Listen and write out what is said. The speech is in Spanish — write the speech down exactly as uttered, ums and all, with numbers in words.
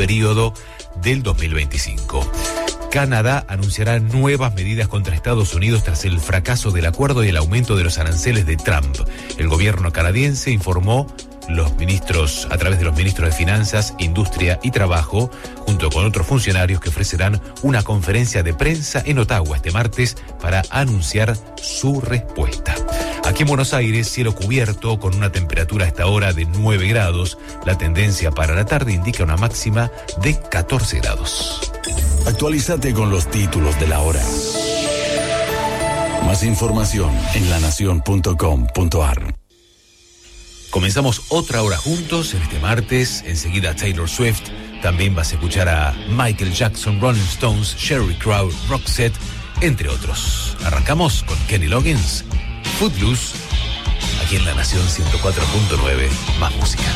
periodo del dos mil veinticinco. Canadá anunciará nuevas medidas contra Estados Unidos tras el fracaso del acuerdo y el aumento de los aranceles de Trump. El gobierno canadiense informó los ministros, a través de los ministros de Finanzas, Industria y Trabajo, junto con otros funcionarios que ofrecerán una conferencia de prensa en Ottawa este martes para anunciar su respuesta. Aquí en Buenos Aires, cielo cubierto con una temperatura a esta hora de nueve grados. La tendencia para la tarde indica una máxima de catorce grados. Actualízate con los títulos de la hora. Más información en la nación punto com punto a r. Comenzamos otra hora juntos en este martes. Enseguida Taylor Swift. También vas a escuchar a Michael Jackson, Rolling Stones, Sheryl Crow, Roxette, entre otros. Arrancamos con Kenny Loggins, Footloose, aquí en La Nación ciento cuatro punto nueve. Más música.